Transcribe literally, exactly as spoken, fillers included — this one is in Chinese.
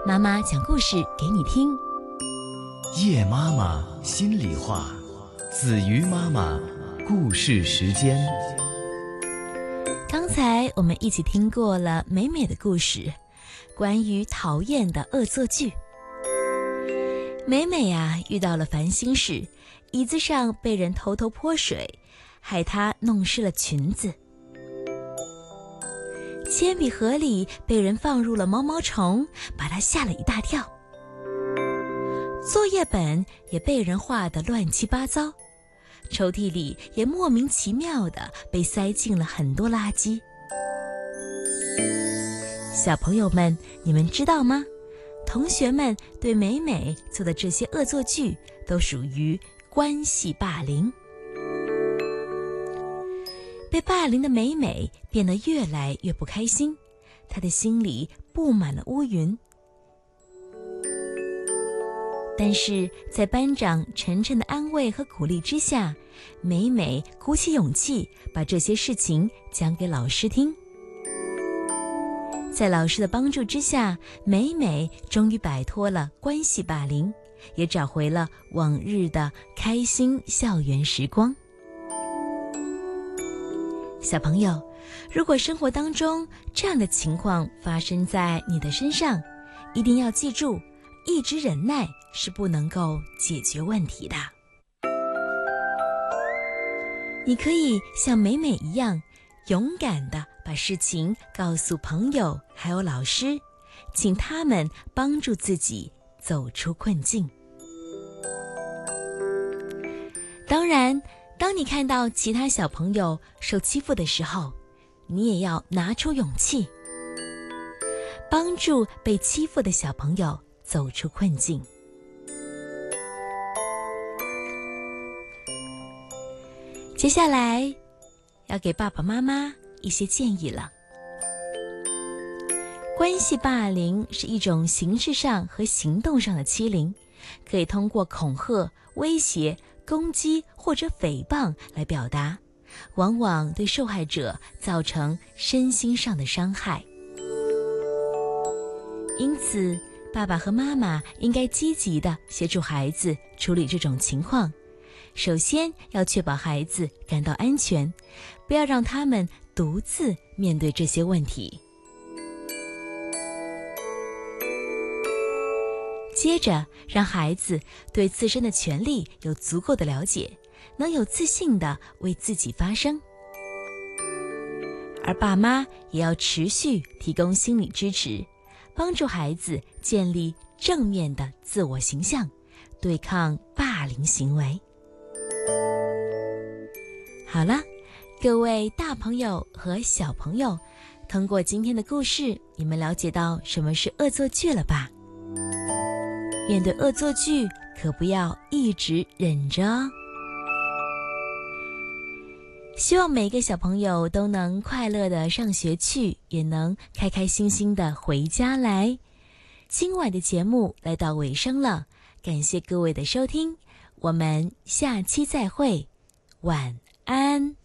妈妈讲故事给你听。 叶妈妈心里话，子瑜妈妈故事时间。 刚才我们一起听过了美美的故事，关于讨厌的恶作剧。美美啊，遇到了烦心事，椅子上被人偷偷泼水，害她弄湿了裙子。铅笔盒里被人放入了毛毛虫，把她吓了一大跳。作业本也被人画得乱七八糟，抽屉里也莫名其妙地被塞进了很多垃圾。小朋友们，你们知道吗？同学们对美美做的这些恶作剧都属于关系霸凌。被霸凌的美美变得越来越不开心，她的心里布满了乌云。但是在班长晨晨的安慰和鼓励之下，美美鼓起勇气把这些事情讲给老师听。在老师的帮助之下，美美终于摆脱了关系霸凌，也找回了往日的开心校园时光。小朋友，如果生活当中这样的情况发生在你的身上，一定要记住，一直忍耐是不能够解决问题的。你可以像美美一样，勇敢地把事情告诉朋友还有老师，请他们帮助自己走出困境。当然，当你看到其他小朋友受欺负的时候，你也要拿出勇气，帮助被欺负的小朋友走出困境。接下来要给爸爸妈妈一些建议了。关系霸凌是一种形式上和行动上的欺凌，可以通过恐吓、威胁、攻击或者诽谤来表达，往往对受害者造成身心上的伤害。因此，爸爸和妈妈应该积极地协助孩子处理这种情况。首先要确保孩子感到安全，不要让他们独自面对这些问题。接着，让孩子对自身的权利有足够的了解，能有自信地为自己发声。而爸妈也要持续提供心理支持，帮助孩子建立正面的自我形象，对抗霸凌行为。好了，各位大朋友和小朋友，通过今天的故事，你们了解到什么是恶作剧了吧？面对恶作剧，可不要一直忍着哦。希望每个小朋友都能快乐的上学去，也能开开心心的回家来。今晚的节目来到尾声了，感谢各位的收听，我们下期再会，晚安。